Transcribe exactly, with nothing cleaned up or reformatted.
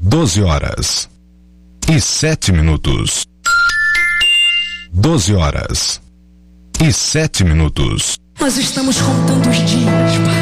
doze horas e sete minutos. doze horas e sete minutos. Nós estamos contando os dias, Pai.